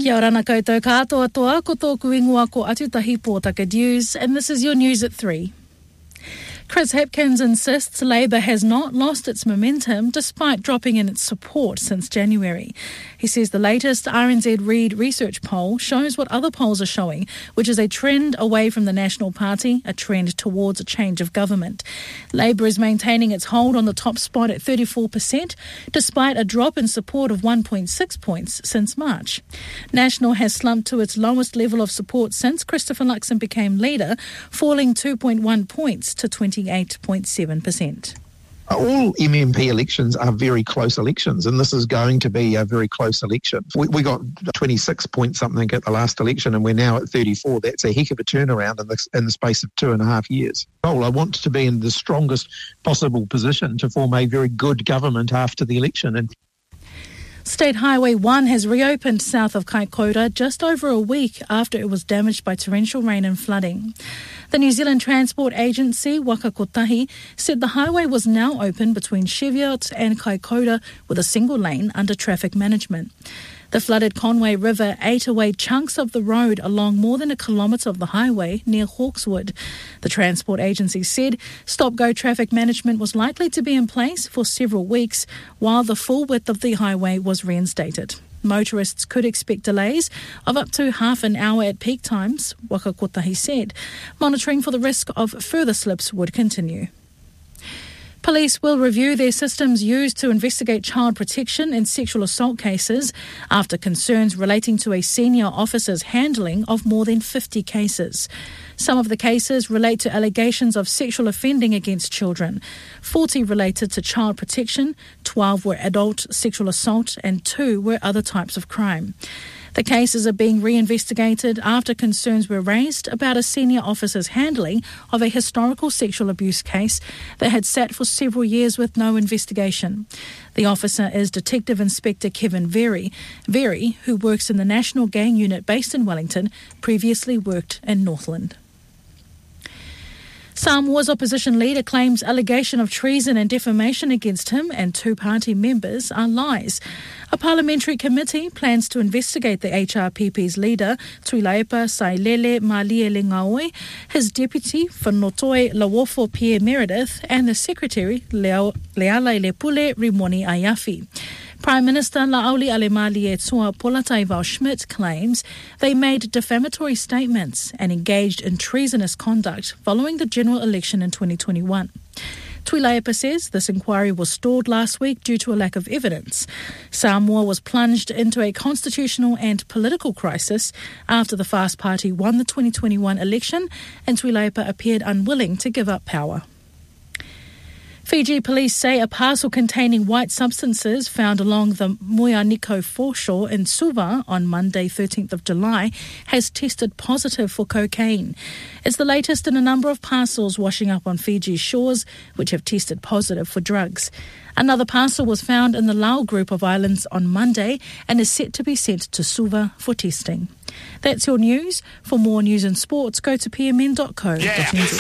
Kia ora na koutou katoa toa, ko tōku ingoa ko Atutahi Pōtaka News, and this is your news at 3. Chris Hipkins insists Labour has not lost its momentum despite dropping in its support since January. He says the latest RNZ Reid research poll shows what other polls are showing, which is a trend away from the National Party, a trend towards a change of government. Labour is maintaining its hold on the top spot at 34%, despite a drop in support of 1.6 points since March. National has slumped to its lowest level of support since Christopher Luxon became leader, falling 2.1 points to 28.7%. All MMP elections are very close elections, and this is going to be a very close election. We got 26 point something at the last election, and we're now at 34. That's a heck of a turnaround in the space of 2.5 years. Well, I want to be in the strongest possible position to form a very good government after the election. And State Highway 1 has reopened south of Kaikoura just over a week after it was damaged by torrential rain and flooding. The New Zealand Transport Agency, Waka Kotahi, said the highway was now open between Cheviot and Kaikoura with a single lane under traffic management. The flooded Conway River ate away chunks of the road along more than a kilometre of the highway near Hawkswood. The Transport Agency said stop-go traffic management was likely to be in place for several weeks while the full width of the highway was reinstated. Motorists could expect delays of up to half an hour at peak times, Waka Kotahi said. Monitoring for the risk of further slips would continue. Police will review their systems used to investigate child protection and sexual assault cases after concerns relating to a senior officer's handling of more than 50 cases. Some of the cases relate to allegations of sexual offending against children. 40 related to child protection, 12 were adult sexual assault, and 2 were other types of crime. The cases are being reinvestigated after concerns were raised about a senior officer's handling of a historical sexual abuse case that had sat for several years with no investigation. The officer is Detective Inspector Kevin Very, who works in the National Gang Unit based in Wellington, previously worked in Northland. Samoa's opposition leader claims allegation of treason and defamation against him and 2 party members are lies. A parliamentary committee plans to investigate the HRPP's leader, Tuilaipa Sailele Maliele Ngaoi, his deputy, Whanotoi Lawofo Pierre Meredith, and the secretary, Leala Lepule Rimoni Ayafi. Prime Minister La'auli Alemalie Tua Polatai Schmidt claims they made defamatory statements and engaged in treasonous conduct following the general election in 2021. Tuilaipa says this inquiry was stalled last week due to a lack of evidence. Samoa was plunged into a constitutional and political crisis after the Fast Party won the 2021 election and Tuilaipa appeared unwilling to give up power. Fiji police say a parcel containing white substances found along the Moeaniko foreshore in Suva on Monday 13th of July has tested positive for cocaine. It's the latest in a number of parcels washing up on Fiji's shores which have tested positive for drugs. Another parcel was found in the Lau group of islands on Monday and is set to be sent to Suva for testing. That's your news. For more news and sports, go to pmn.co.nz.